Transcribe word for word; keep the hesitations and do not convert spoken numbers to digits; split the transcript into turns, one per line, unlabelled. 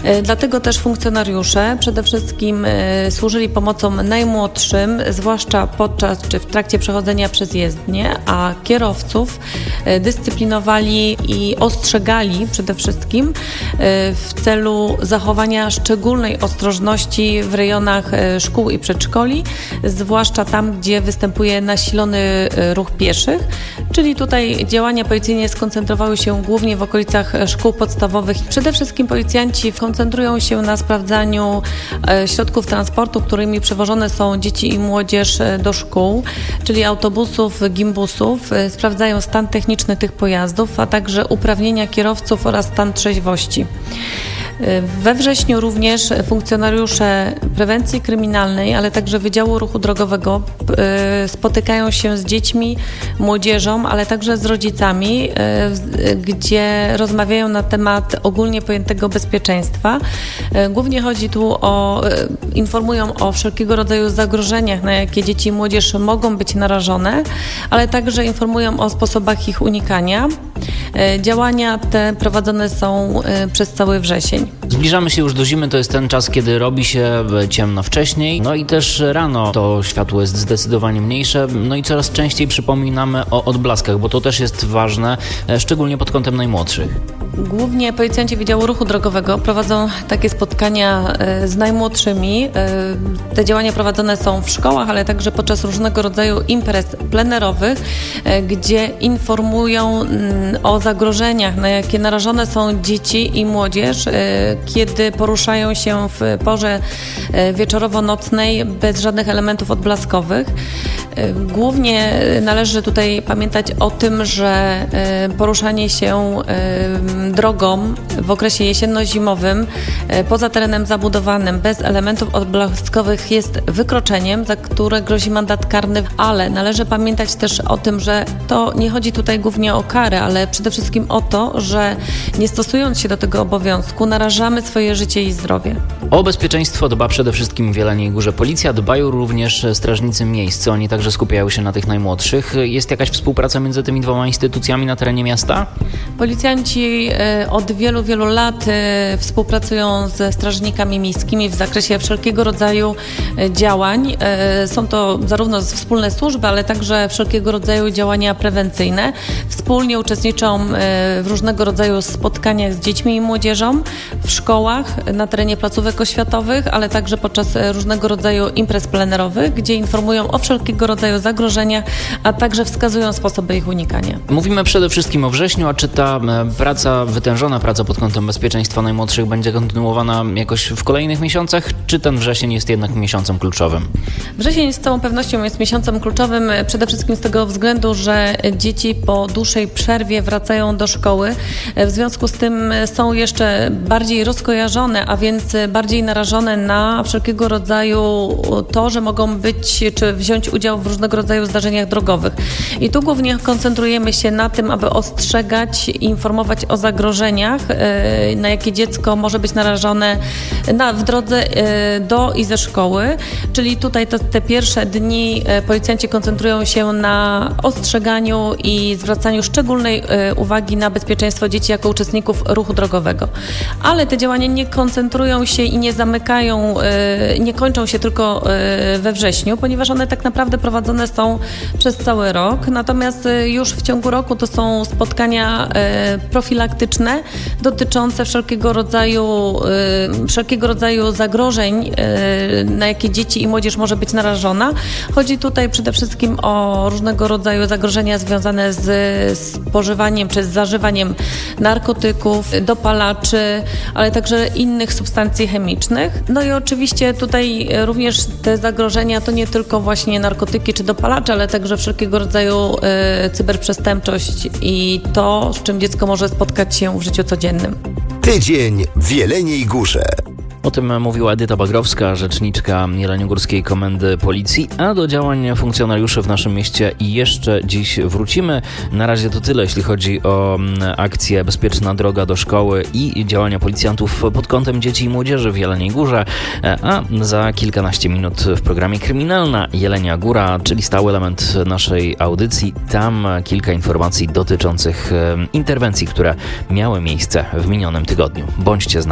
Dlatego też funkcjonariusze przede wszystkim służyli pomocą najmłodszym, zwłaszcza podczas czy w trakcie przechodzenia przez jezdnię, a kierowców dyscyplinowali i ostrzegali przede wszystkim w celu zachowania szczególnej ostrożności w rejonach szkół i przedszkoli, zwłaszcza tam, gdzie występuje nasilony ruch pieszych, czyli tutaj działania policyjne skoncentrowały się głównie w okolicach szkół podstawowych. Przede wszystkim policjanci koncentrują się na sprawdzaniu środków transportu, którymi przewożone są dzieci i młodzież do szkół, czyli autobusów, gimbusów. Sprawdzają stan techniczny tych pojazdów, a także uprawnienia kierowców oraz stan trzeźwości. We wrześniu również funkcjonariusze prewencji kryminalnej, ale także Wydziału Ruchu Drogowego spotykają się z dziećmi, młodzieżą, ale także z rodzicami, gdzie rozmawiają na temat ogólnie pojętego bezpieczeństwa. Głównie chodzi tu o, informują o wszelkiego rodzaju zagrożeniach, na jakie dzieci i młodzież mogą być narażone, ale także informują o sposobach ich unikania. Działania te prowadzone są przez cały wrzesień.
Zbliżamy się już do zimy, to jest ten czas, kiedy robi się ciemno wcześniej, no i też rano to światło jest zdecydowanie mniejsze, no i coraz częściej przypominamy o odblaskach, bo to też jest ważne, szczególnie pod kątem najmłodszych.
Głównie policjanci Wydziału Ruchu Drogowego prowadzą takie spotkania z najmłodszymi. Te działania prowadzone są w szkołach, ale także podczas różnego rodzaju imprez plenerowych, gdzie informują o zagrożeniach, na jakie narażone są dzieci i młodzież, kiedy poruszają się w porze wieczorowo-nocnej bez żadnych elementów odblaskowych. Głównie należy tutaj pamiętać o tym, że poruszanie się drogą w okresie jesienno-zimowym poza terenem zabudowanym bez elementów odblaskowych jest wykroczeniem, za które grozi mandat karny, ale należy pamiętać też o tym, że to nie chodzi tutaj głównie o karę, ale przede wszystkim o to, że nie stosując się do tego obowiązku narażamy swoje życie i zdrowie.
O bezpieczeństwo dba przede wszystkim w Jeleniej Górze policja, dbają również strażnicy miejscy, oni także skupiają się na tych najmłodszych. Jest jakaś współpraca między tymi dwoma instytucjami na terenie miasta?
Policjanci od wielu, wielu lat współpracują ze strażnikami miejskimi w zakresie wszelkiego rodzaju działań. Są to zarówno wspólne służby, ale także wszelkiego rodzaju działania prewencyjne. Wspólnie uczestniczą w różnego rodzaju spotkaniach z dziećmi i młodzieżą, w szkołach, na terenie placówek oświatowych, ale także podczas różnego rodzaju imprez plenerowych, gdzie informują o wszelkiego rodzaju zagrożeniach, a także wskazują sposoby ich unikania.
Mówimy przede wszystkim o wrześniu, a czy ta praca, wytężona praca pod kątem bezpieczeństwa najmłodszych będzie kontynuowana jakoś w kolejnych miesiącach, czy ten wrzesień jest jednak miesiącem kluczowym?
Wrzesień z całą pewnością jest miesiącem kluczowym, przede wszystkim z tego względu, że dzieci po dłuższej przerwie wracają do szkoły. W związku z tym są jeszcze bardziej rozkojarzone, a więc bardziej narażone na wszelkiego rodzaju to, że mogą być czy wziąć udział w różnego rodzaju zdarzeniach drogowych. I tu głównie koncentrujemy się na tym, aby ostrzegać i informować o zagrożeniach, na jakie dziecko może być narażone na, w drodze do i ze szkoły. Czyli tutaj to, te pierwsze dni policjanci koncentrują się na ostrzeganiu i zwracaniu szczególnej uwagi na bezpieczeństwo dzieci jako uczestników ruchu drogowego. Ale te działania nie koncentrują się i nie zamykają, nie kończą się tylko we wrześniu, ponieważ one tak naprawdę prowadzone są przez cały rok. Natomiast już w ciągu roku to są spotkania profilaktyczne dotyczące wszelkiego rodzaju, wszelkiego rodzaju zagrożeń, na jakie dzieci i młodzież może być narażona. Chodzi tutaj przede wszystkim o różnego rodzaju zagrożenia związane z spożywaniem czy z zażywaniem narkotyków, dopalaczy, ale także innych substancji chemicznych. No i oczywiście tutaj również te zagrożenia to nie tylko właśnie narkotyki czy dopalacze, ale także wszelkiego rodzaju y, cyberprzestępczość i to, z czym dziecko może spotkać się w życiu codziennym.
Tydzień w Jeleniej Górze.
O tym mówiła Edyta Bagrowska, rzeczniczka Jeleniogórskiej Komendy Policji, a do działań funkcjonariuszy w naszym mieście jeszcze dziś wrócimy. Na razie to tyle, jeśli chodzi o akcję Bezpieczna droga do szkoły i działania policjantów pod kątem dzieci i młodzieży w Jeleniej Górze, a za kilkanaście minut w programie Kryminalna Jelenia Góra, czyli stały element naszej audycji. Tam kilka informacji dotyczących interwencji, które miały miejsce w minionym tygodniu. Bądźcie z nami.